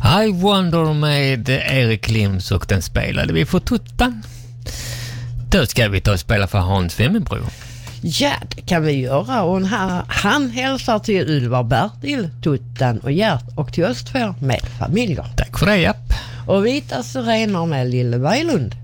I Wonder med Erik Lims och den spelade vi för Tuttan. Då ska vi ta och spela för Hans Wemmenbro. Ja, det kan vi göra. Och han hälsar till Ylva, Bertil, Tuttan och Gert och till oss två med familjer. Tack för det, japp. Och Vita Sirener med Lille Berglund.